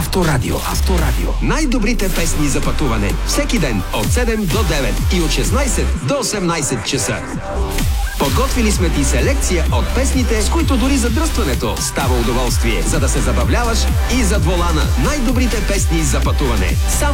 Авторадио. Най-добрите песни за пътуване. Всеки ден от 7 до 9 и от 16 до 18 часа. Подготвили сме ти селекция от песните, с които дори задръстването става удоволствие, за да се забавляваш и зад волана. Най-добрите песни за пътуване.